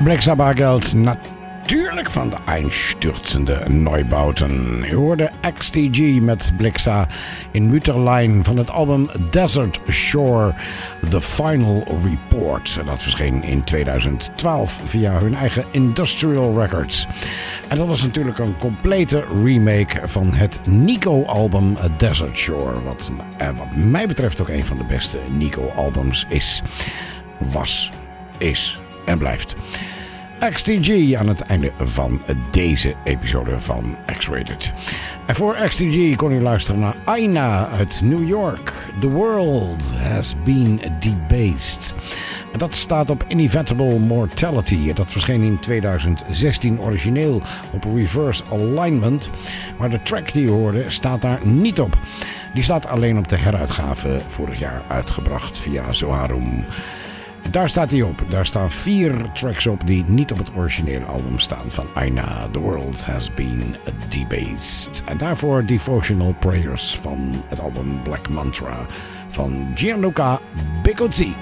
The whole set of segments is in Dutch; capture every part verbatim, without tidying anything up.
Blixa Bargeld, natuurlijk van de einstürzende Neubauten. U hoorde X T G met Blixa in Mutterlein van het album Desert Shore, The Final Report. Dat verscheen in tweeduizend twaalf via hun eigen Industrial Records. En dat was natuurlijk een complete remake van het Nico-album Desert Shore. Wat, eh, wat mij betreft ook een van de beste Nico-albums is, was, is en blijft. X T G aan het einde van deze episode van X-Rated. En voor X T G kon u luisteren naar Aina uit New York. The world has been debased. En dat staat op Inevitable Mortality. Dat verscheen in tweeduizend zestien origineel op Reverse Alignment. Maar de track die u hoorde staat daar niet op. Die staat alleen op de heruitgave vorig jaar uitgebracht via Zoharum. Daar staat hij op. Daar staan vier tracks op die niet op het originele album staan van Aina. The world has been debased. En daarvoor Devotional Prayers van het album Black Mantra van Gianluca Bicozzi.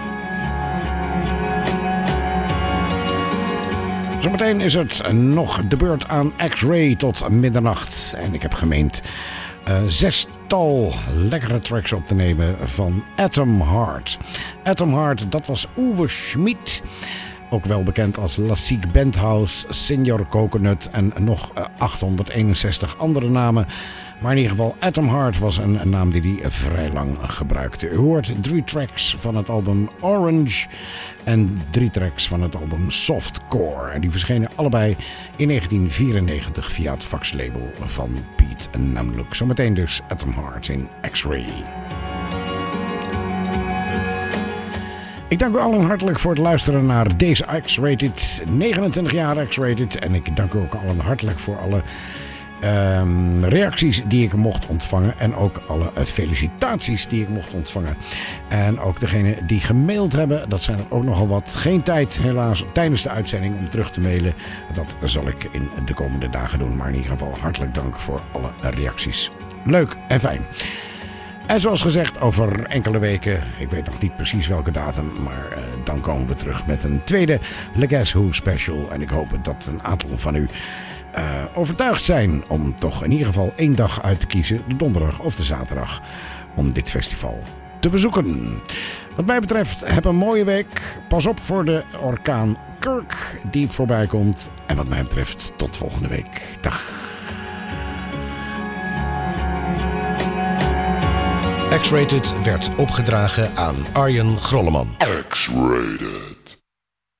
Zometeen is het nog de beurt aan X-Ray tot middernacht. En ik heb gemeend Uh, zestal lekkere tracks op te nemen van Atom Heart. Atom Heart, dat was Uwe Schmid, ook wel bekend als Lassique Bandhouse, Senior Coconut en nog uh, achthonderdeenenzestig andere namen. Maar in ieder geval, Atom Heart was een, een naam die hij vrij lang gebruikte. U hoort drie tracks van het album Orange en drie tracks van het album Softcore. En die verschenen allebei in negentien vierennegentig via het faxlabel van Piet Namlook. Zometeen dus Atom Heart in X-Ray. Ik dank u allen hartelijk voor het luisteren naar deze X-Rated, negenentwintig jaar X-Rated. En ik dank u ook allen hartelijk voor alle Um, reacties die ik mocht ontvangen. En ook alle uh, felicitaties die ik mocht ontvangen. En ook degene die gemaild hebben. Dat zijn er ook nogal wat. Geen tijd helaas tijdens de uitzending om terug te mailen. Dat zal ik in de komende dagen doen. Maar in ieder geval hartelijk dank voor alle reacties. Leuk en fijn. En zoals gezegd, over enkele weken, ik weet nog niet precies welke datum, maar uh, dan komen we terug met een tweede Le Guess Who special. En ik hoop dat een aantal van u Uh, overtuigd zijn om toch in ieder geval één dag uit te kiezen, de donderdag of de zaterdag, om dit festival te bezoeken. Wat mij betreft, heb een mooie week. Pas op voor de orkaan Kirk die voorbij komt. En wat mij betreft, tot volgende week. Dag. X-Rated werd opgedragen aan Arjen Grolleman. X-Rated.